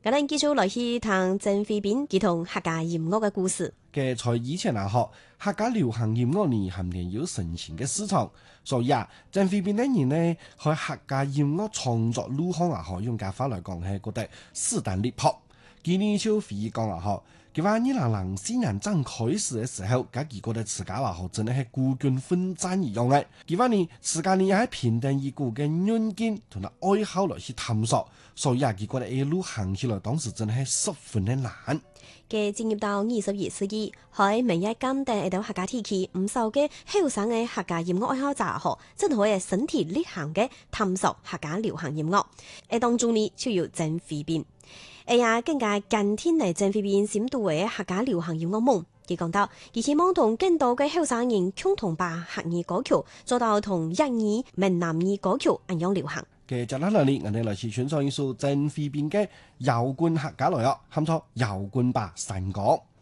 今日繼續來去談鄭慧彬佢同客家音樂嘅故事。 嘅在以前啊，學客家流行音樂呢，含定有成型嘅市場，所以啊，鄭慧彬呢人呢，喺客家音樂創作路向啊，學用家法來講係覺得勢單力薄。今年就非講啊，學佢話2004年正開始嘅時候，佢覺得自家話學真係孤軍奮戰一樣嘅。佢話呢，自家呢也係平定一股嘅軟件同埋愛好來去探索，所以啊，佢覺得一路行起來，當時真係十分的難。 嘅進入到21世紀，喺明日鑑定一到客家地區唔少嘅後生嘅客家音樂愛好者嗬，真係可以身體力行嘅探索客家流行音樂。當中呢就有鄭慧彬，呀更加近天嚟鄭慧彬深度嘅客家流行音樂夢。佢講到，而且望同更多嘅後生人共同把客語歌曲做到同粵語、閩南語歌曲一樣流行。 嘅接落嚟呢，我哋來自傳唱一首鄭慧彬嘅搖滾客家來哦，喊錯搖滾吧山歌。